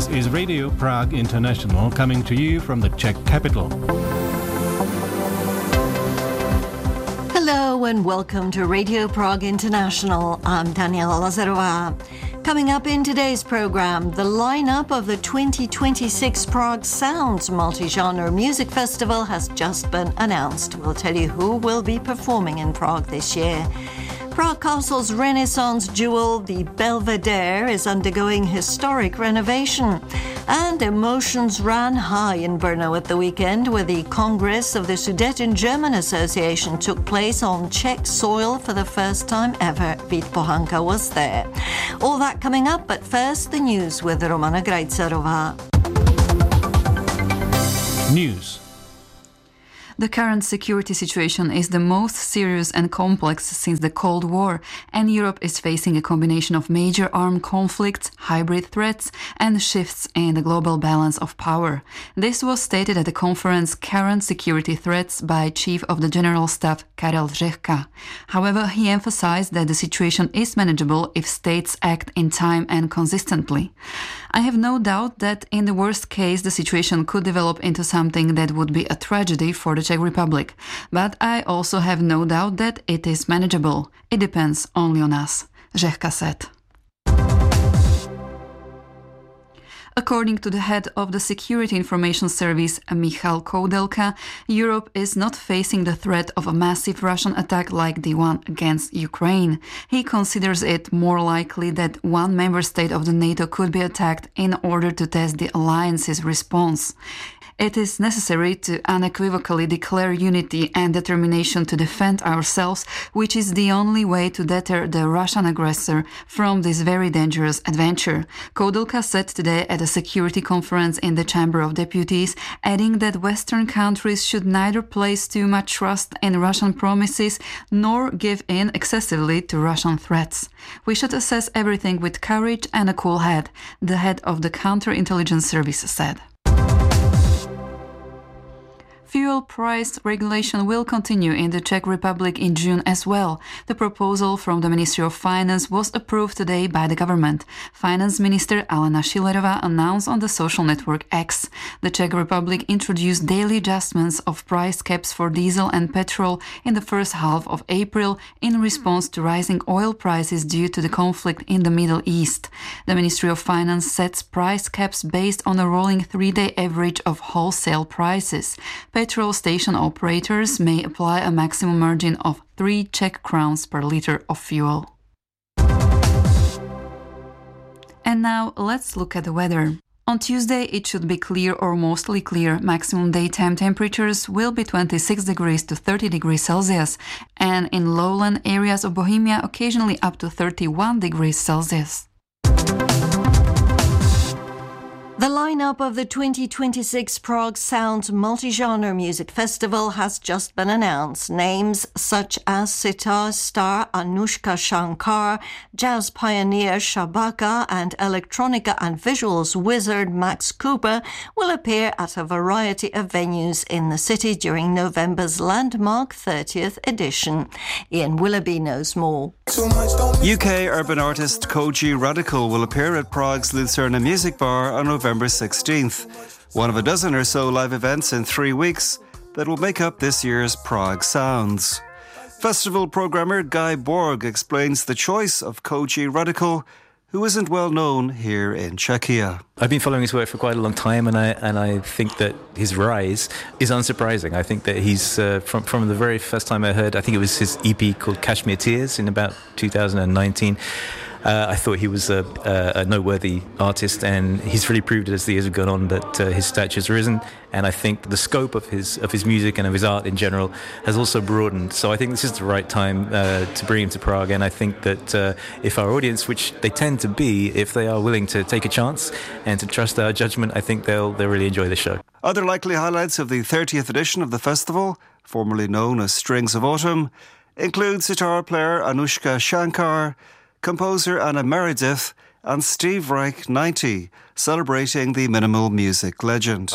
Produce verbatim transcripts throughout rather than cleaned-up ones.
This is Radio Prague International coming to you from the Czech capital. Hello and welcome to Radio Prague International. I'm Daniela Lazarová. Coming up in today's program, the lineup of the twenty twenty-six Prague Sounds Multi-Genre Music Festival has just been announced. We'll tell you who will be performing in Prague this year. Prague Castle's Renaissance jewel, the Belvedere, is undergoing historic renovation. And emotions ran high in Brno at the weekend, where the Congress of the Sudeten German Association took place on Czech soil for the first time ever. Vít Pohanka was there. All that coming up, but first the news with Romana Grajcerová. News. The current security situation is the most serious and complex since the Cold War, and Europe is facing a combination of major armed conflicts, hybrid threats, and shifts in the global balance of power. This was stated at the conference Current Security Threats by Chief of the General Staff Karel Řehka. However, he emphasized that the situation is manageable if states act in time and consistently. I have no doubt that in the worst case the situation could develop into something that would be a tragedy for the Czech Republic, but I also have no doubt that it is manageable. It depends only on us, Řehka said. According to the head of the Security Information Service, Michal Koudelka, Europe is not facing the threat of a massive Russian attack like the one against Ukraine. He considers it more likely that one member state of the NATO could be attacked in order to test the alliance's response. It is necessary to unequivocally declare unity and determination to defend ourselves, which is the only way to deter the Russian aggressor from this very dangerous adventure, Koudelka said today at a security conference in the Chamber of Deputies, adding that Western countries should neither place too much trust in Russian promises nor give in excessively to Russian threats. We should assess everything with courage and a cool head, the head of the Counterintelligence Service said. Fuel price regulation will continue in the Czech Republic in June as well. The proposal from the Ministry of Finance was approved today by the government. Finance Minister Alena Schillerová announced on the social network X. The Czech Republic introduced daily adjustments of price caps for diesel and petrol in the first half of April in response to rising oil prices due to the conflict in the Middle East. The Ministry of Finance sets price caps based on a rolling three-day average of wholesale prices. Petrol station operators may apply a maximum margin of three Czech crowns per litre of fuel. And now let's look at the weather. On Tuesday it should be clear or mostly clear. Maximum daytime temperatures will be twenty-six degrees to thirty degrees Celsius, and in lowland areas of Bohemia occasionally up to thirty-one degrees Celsius. The lineup of the twenty twenty-six Prague Sounds Multi-Genre Music Festival has just been announced. Names such as sitar star Anushka Shankar, jazz pioneer Shabaka, and electronica and visuals wizard Max Cooper will appear at a variety of venues in the city during November's landmark thirtieth edition. Ian Willoughby knows more. U K urban artist Koji Radical will appear at Prague's Lucerna Music Bar on November sixteenth, one of a dozen or so live events in three weeks that will make up this year's Prague Sounds. Festival programmer Guy Borg explains the choice of Koji Radical, who isn't well known here in Czechia. I've been following his work for quite a long time, and I and I think that his rise is unsurprising. I think that he's uh, from from the very first time I heard, I think it was his E P called Kashmir Tears in about two thousand nineteen. Uh, I thought he was a, a, a noteworthy artist, and he's really proved as the years have gone on that uh, his stature's risen. And I think the scope of his of his music and of his art in general has also broadened. So I think this is the right time uh, to bring him to Prague. And I think that uh, if our audience, which they tend to be, if they are willing to take a chance and to trust our judgment, I think they'll they'll really enjoy the show. Other likely highlights of the thirtieth edition of the festival, formerly known as Strings of Autumn, include sitar player Anushka Shankar, composer Anna Meredith, and Steve Reich ninety, celebrating the minimal music legend.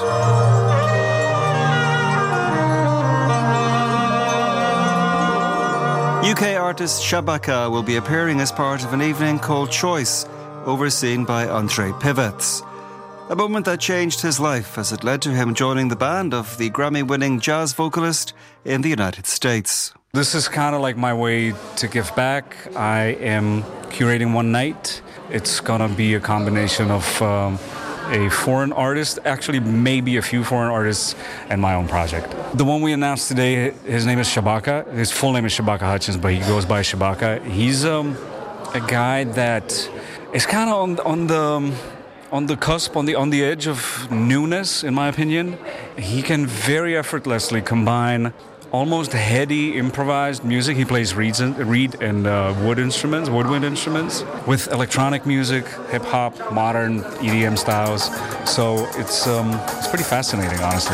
U K artist Shabaka will be appearing as part of an evening called Choice, overseen by Andrei Pivets. a moment that changed his life as it led to him joining the band of the Grammy-winning jazz vocalist in the United States. This is kind of like my way to give back. I am curating one night. It's going to be a combination of um, a foreign artist, actually maybe a few foreign artists, and my own project. The one we announced today, his name is Shabaka. His full name is Shabaka Hutchins, but he goes by Shabaka. He's um, a guy that is kind of on, on the... Um, on the cusp, on the on the edge of newness, in my opinion. He can very effortlessly combine almost heady improvised music. He plays reeds and, reed and uh, wood instruments, woodwind instruments, with electronic music, hip hop, modern E D M styles. So it's um, it's pretty fascinating, honestly.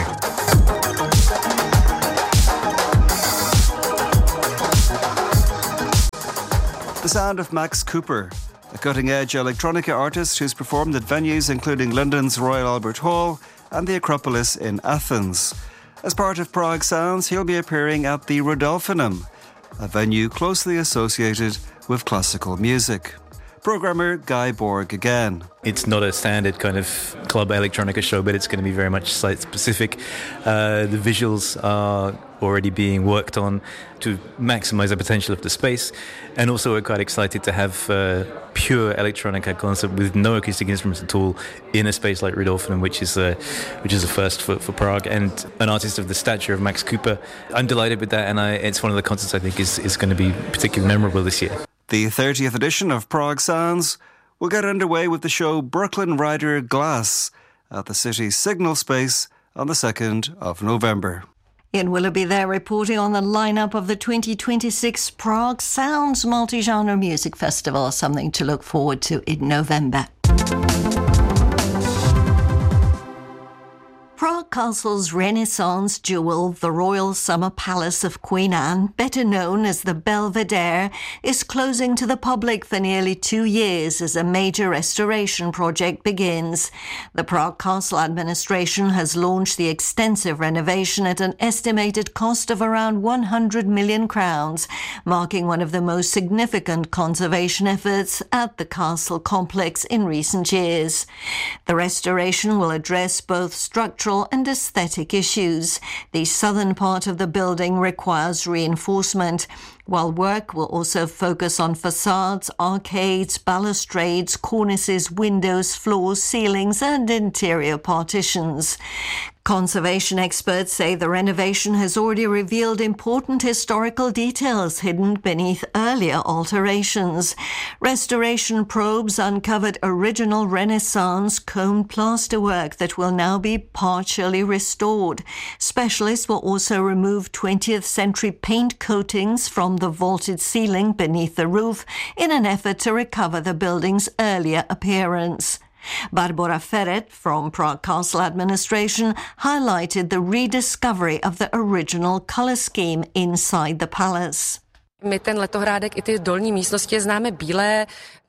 The sound of Max Cooper, a cutting-edge electronica artist who's performed at venues including London's Royal Albert Hall and the Acropolis in Athens. As part of Prague Sounds, he'll be appearing at the Rodolphinum, a venue closely associated with classical music. Programmer Guy Borg again. It's not a standard kind of club electronica show, but it's going to be very much site-specific. Uh, the visuals are already being worked on to maximize the potential of the space. And also we're quite excited to have a pure electronica concert with no acoustic instruments at all in a space like Rodolphinum, which is a, which is a first for, for Prague, and an artist of the stature of Max Cooper. I'm delighted with that, and I, it's one of the concerts I think is, is going to be particularly memorable this year. The thirtieth edition of Prague Sounds will get underway with the show Brooklyn Rider Glass at the city's Signal Space on the second of November. Ian Willoughby there reporting on the lineup of the twenty twenty-six Prague Sounds Multi-Genre Music Festival, something to look forward to in November. Prague Castle's Renaissance jewel, the Royal Summer Palace of Queen Anne, better known as the Belvedere, is closing to the public for nearly two years as a major restoration project begins. The Prague Castle administration has launched the extensive renovation at an estimated cost of around one hundred million crowns, marking one of the most significant conservation efforts at the castle complex in recent years. The restoration will address both structural and aesthetic issues. The southern part of the building requires reinforcement, while work will also focus on facades, arcades, balustrades, cornices, windows, floors, ceilings, and interior partitions. Conservation experts say the renovation has already revealed important historical details hidden beneath earlier alterations. Restoration probes uncovered original Renaissance cone plasterwork that will now be partially restored. Specialists will also remove twentieth century paint coatings from the vaulted ceiling beneath the roof in an effort to recover the building's earlier appearance. Barbara Ferret from Prague Castle Administration highlighted the rediscovery of the original colour scheme inside the palace. My ten letohrádek I ty dolní místnosti známe bílé.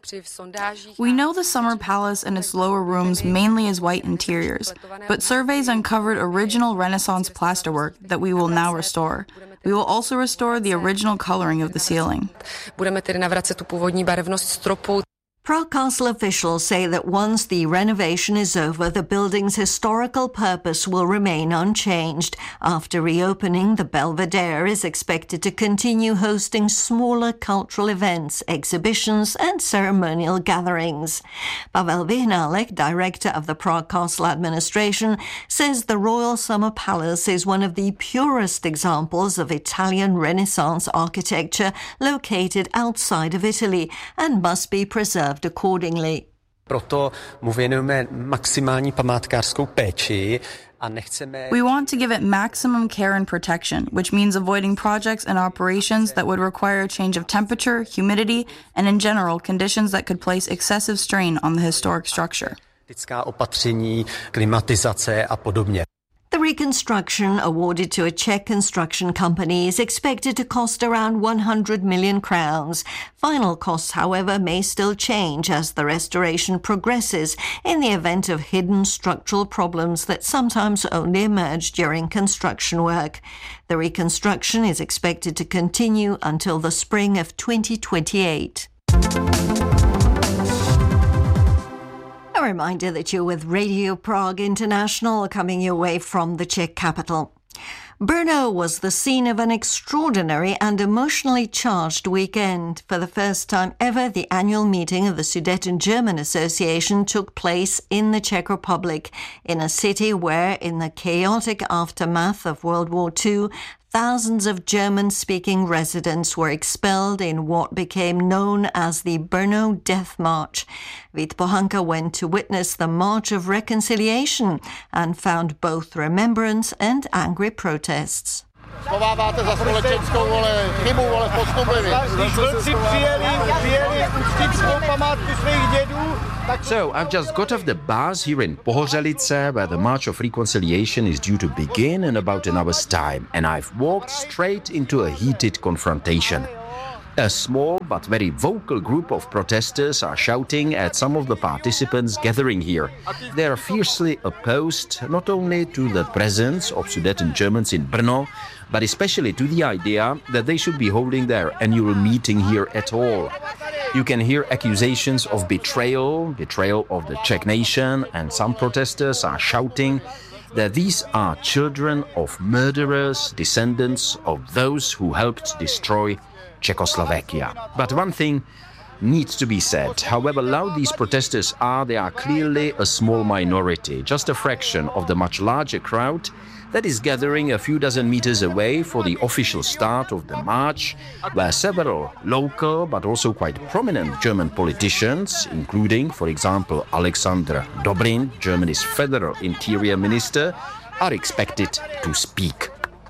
We know the summer palace and its lower rooms mainly as white interiors, but surveys uncovered original Renaissance plasterwork that we will now restore. We will also restore the original coloring of the ceiling. Budeme tedy navracet tu původní barevnost stropu. Prague Castle officials say that once the renovation is over, the building's historical purpose will remain unchanged. After reopening, the Belvedere is expected to continue hosting smaller cultural events, exhibitions and ceremonial gatherings. Pavel Vyhnálek, director of the Prague Castle Administration, says the Royal Summer Palace is one of the purest examples of Italian Renaissance architecture located outside of Italy and must be preserved accordingly. Proto mu věnujeme maximální památkářskou péči a nechceme... We want to give it maximum care and protection, which means avoiding projects and operations that would require a change of temperature, humidity, and in general conditions that could place excessive strain on the historic structure. Opatření, klimatizace a podobně. The reconstruction, awarded to a Czech construction company, is expected to cost around one hundred million crowns. Final costs, however, may still change as the restoration progresses in the event of hidden structural problems that sometimes only emerge during construction work. The reconstruction is expected to continue until the spring of twenty twenty-eight. reminder that you're with Radio Prague International, coming your way from the Czech capital. Brno was the scene of an extraordinary and emotionally charged weekend. For the first time ever, the annual meeting of the Sudeten-German Association took place in the Czech Republic, in a city where, in the chaotic aftermath of World War Two, thousands of German-speaking residents were expelled in what became known as the Brno Death March. Vít Pohanka went to witness the March of Reconciliation and found both remembrance and angry protests. Schováváte za společenskou vole, chybu, vole, postupili. Vlci přijeli, přijeli uctít svou památku svých dědů. So, I've just got off the bus here in Pohořelice, where the March of Reconciliation is due to begin in about an hour's time, and I've walked straight into a heated confrontation. A small but very vocal group of protesters are shouting at some of the participants gathering here. They are fiercely opposed not only to the presence of Sudeten Germans in Brno, but especially to the idea that they should be holding their annual meeting here at all. You can hear accusations of betrayal, betrayal of the Czech nation, and some protesters are shouting that these are children of murderers, descendants of those who helped destroy Czechoslovakia. But one thing needs to be said. However loud these protesters are, they are clearly a small minority, just a fraction of the much larger crowd that is gathering a few dozen meters away for the official start of the march, where several local but also quite prominent German politicians, including, for example, Alexander Dobrin, Germany's Federal Interior Minister, are expected to speak.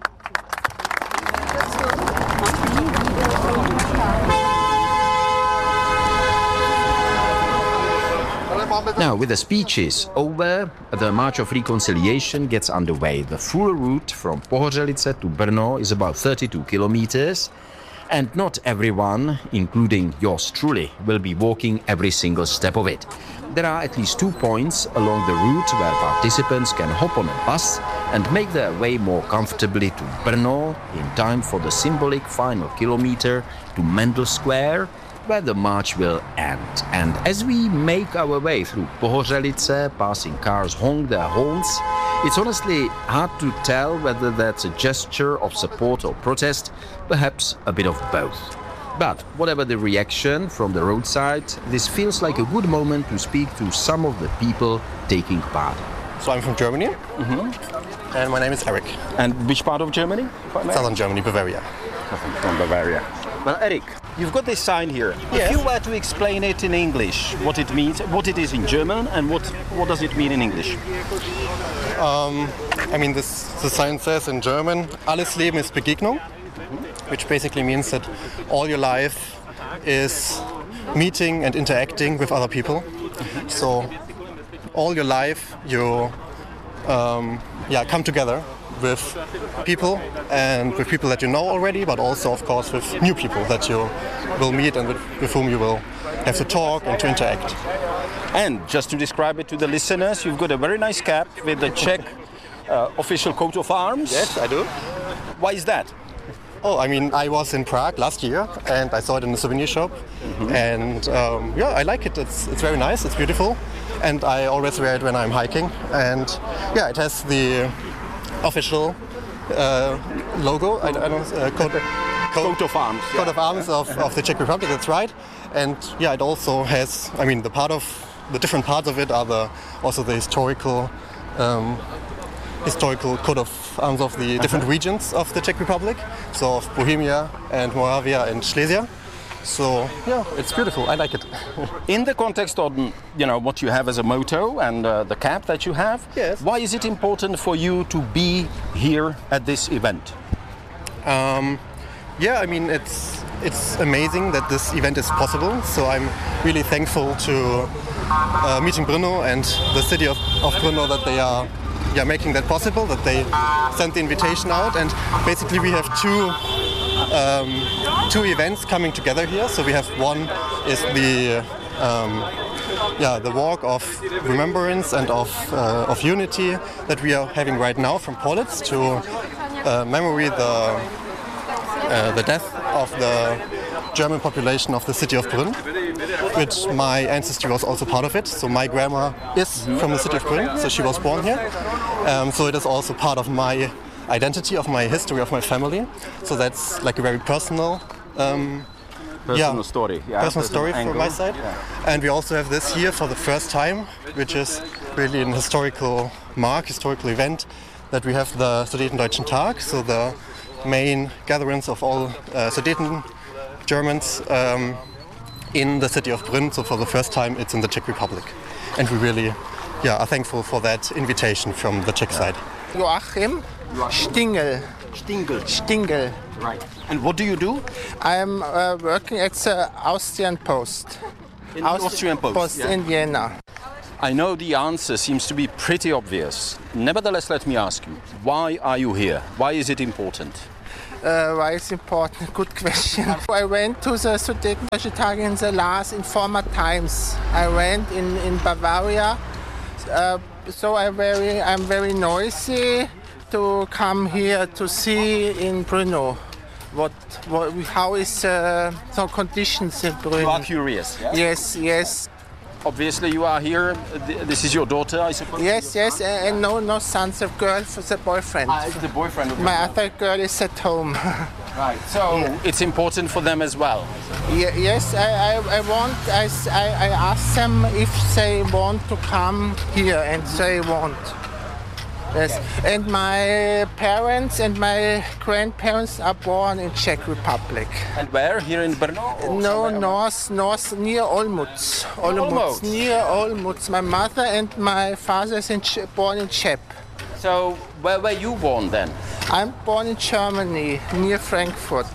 Now, with the speeches over, the March of Reconciliation gets underway. The full route from Pohořelice to Brno is about thirty-two kilometers, and not everyone, including yours truly, will be walking every single step of it. There are at least two points along the route where participants can hop on a bus and make their way more comfortably to Brno in time for the symbolic final kilometer to Mendel Square, where the march will end. And as we make our way through Pohořelice, passing cars honk their horns, it's honestly hard to tell whether that's a gesture of support or protest, perhaps a bit of both. But whatever the reaction from the roadside, this feels like a good moment to speak to some of the people taking part. So I'm from Germany, mm-hmm. and my name is Eric. And which part of Germany? Southern Germany, Bavaria. From Bavaria. Well, Eric, you've got this sign here. Yes. If you were to explain it in English, what it means, what it is in German, and what what does it mean in English? Um, I mean, this the sign says in German, "Alles Leben ist Begegnung," which basically means that all your life is meeting and interacting with other people. So, all your life you um, yeah come together with people, and with people that you know already, but also, of course, with new people that you will meet and with, with whom you will have to talk and to interact. And just to describe it to the listeners, you've got a very nice cap with the Czech uh, official coat of arms. Yes, I do. Why is that? Oh, I mean, I was in Prague last year, and I saw it in a souvenir shop, mm-hmm. and um, yeah, I like it. It's it's very nice. It's beautiful, and I always wear it when I'm hiking. And yeah, it has the official uh, logo, I, I don't know, uh, coat, coat of arms, coat yeah. of arms of, of the Czech Republic. That's right, and yeah, it also has. I mean, the part of the different parts of it are the also the historical, um, historical coat of arms of the different uh-huh. regions of the Czech Republic. So of Bohemia and Moravia and Silesia. So yeah, it's beautiful. I like it. In the context of you know what you have as a motto and uh, the cap that you have, yes. Why is it important for you to be here at this event? Um, yeah, I mean it's it's amazing that this event is possible. So I'm really thankful to uh, Meeting Brno and the city of, of Brno that they are yeah making that possible. That they sent the invitation out, and basically we have two. Um, two events coming together here. So we have one is the um, yeah the walk of remembrance and of uh, of unity that we are having right now from Politz to uh, memory the uh, the death of the German population of the city of Brünn, which my ancestry was also part of it. So my grandma is mm-hmm. from the city of Brünn, so she was born here. Um, so it is also part of my identity, of my history, of my family. So that's like a very personal um, Personal yeah, story. Yeah, personal story angle. from my side. Yeah. And we also have this here for the first time, which is really an historical mark, historical event, that we have the Sudetendeutschen Tag, so the main gatherings of all uh, Sudeten Germans um, in the city of Brünn. So for the first time it's in the Czech Republic. And we really yeah, are thankful for that invitation from the Czech side. Joachim Stingel. Stingel. Stingel. Right. And what do you do? I'm uh, working at the Austrian Post. In the Austrian Post, Post yeah. in Vienna. I know the answer seems to be pretty obvious. Nevertheless, let me ask you, why are you here? Why is it important? Uh, why is it important? Good question. I went to the Sudetendeutschen Tag in the last, in former times. I went in, in Bavaria, uh, so I'm very, I'm very noisy to come here to see in Brno. What, what, how is uh, the conditions in Brno? You are curious, yeah? Yes, yes. Obviously you are here, this is your daughter, I suppose? Yes, yes, and no, no sons of girl for the boyfriend. Ah, it's the boyfriend of My other girl is at home. Right, so yeah. It's important for them as well? Yeah, yes, I, I, I want, I, I ask them if they want to come here, and they want. Yes, and my parents and my grandparents are born in Czech Republic. And where? Here in Brno? No, north, north, near Olmutz. Olmutz. Olmutz. Near Olmutz. My mother and my father is in, born in Czech. So, where were you born then? I'm born in Germany, near Frankfurt.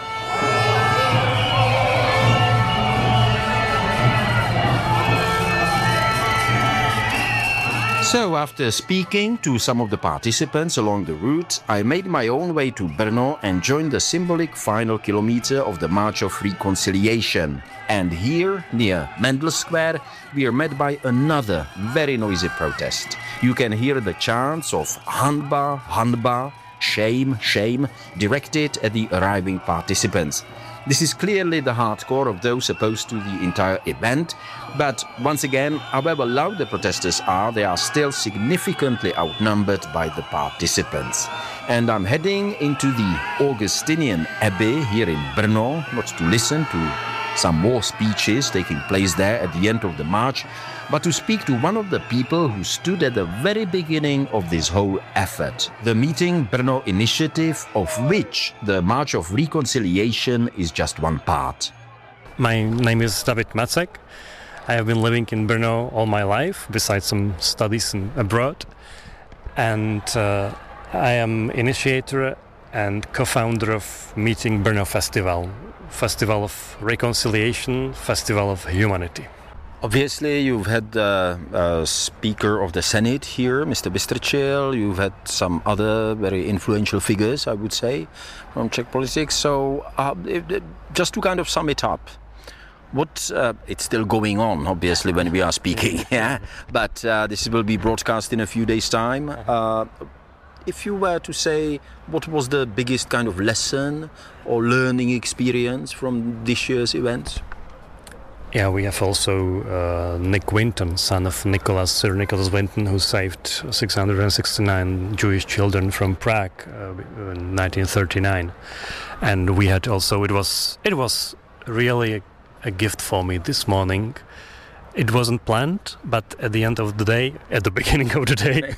So, after speaking to some of the participants along the route, I made my own way to Brno and joined the symbolic final kilometer of the March of Reconciliation. And here, near Mendel Square, we are met by another very noisy protest. You can hear the chants of Hanba, Hanba, shame, shame, directed at the arriving participants. This is clearly the hardcore of those opposed to the entire event, but once again, however loud the protesters are, they are still significantly outnumbered by the participants. And I'm heading into the Augustinian Abbey here in Brno, not to listen to some more speeches taking place there at the end of the march, but to speak to one of the people who stood at the very beginning of this whole effort, the Meeting Brno initiative, of which the March of Reconciliation is just one part. My name is David Macek. I have been living in Brno all my life, besides some studies in, abroad. And uh, I am initiator and co-founder of Meeting Brno Festival, Festival of Reconciliation, Festival of Humanity. Obviously, you've had uh, a Speaker of the Senate here, Mister Vystrčil. You've had some other very influential figures, I would say, from Czech politics. So, uh, it, just to kind of sum it up, what uh, it's still going on, obviously, when we are speaking, yeah. But uh, this will be broadcast in a few days' time. Uh, if you were to say, what was the biggest kind of lesson or learning experience from this year's event? Yeah, we have also uh, Nick Winton, son of Nicholas, Sir Nicholas Winton, who saved six hundred sixty-nine Jewish children from Prague uh, in nineteen thirty-nine. And we had also, it was it was really a, a gift for me this morning. It wasn't planned, but at the end of the day, at the beginning of the day,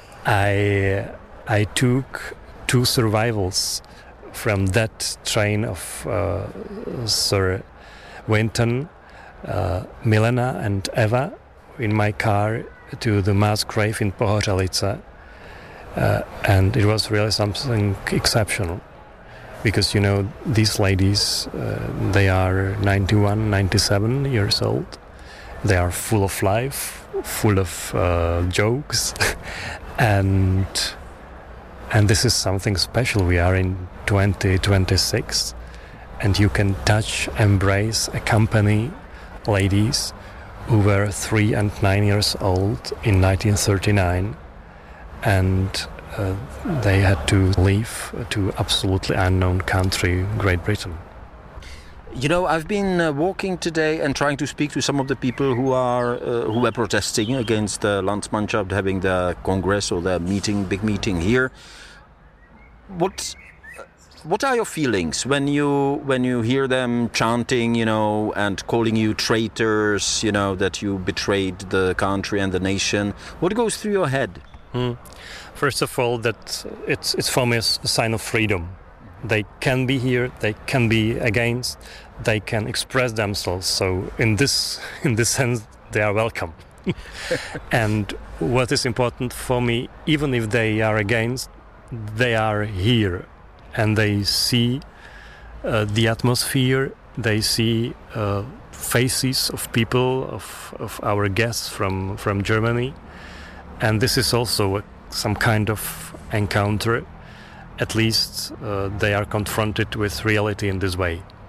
I I took two survivals from that train of uh, Sir Winton, Uh, Milena and Eva, in my car to the mass grave in Pohořelice, uh, and it was really something exceptional, because, you know, these ladies, uh, they are ninety-one, ninety-seven years old. They are full of life, full of uh, jokes, and and this is something special. We are in twenty twenty-six, and you can touch, embrace, accompany ladies who were three and nine years old in nineteen thirty-nine, and uh, they had to leave to absolutely unknown country, Great Britain. You know, I've been uh, walking today and trying to speak to some of the people who are uh, who were protesting against the Landsmannschaft having the congress or the meeting, big meeting here. What what are your feelings when you when you hear them chanting, you know, and calling you traitors, you know, that you betrayed the country and the nation? What goes through your head? Mm. First of all, that it's it's for me a sign of freedom. They can be here, they can be against, they can express themselves. So in this in this sense, they are welcome. And what is important for me, even if they are against, they are here and they see uh, the atmosphere, they see uh, faces of people, of, of our guests from, from Germany. And this is also a, some kind of encounter. At least uh, they are confronted with reality in this way.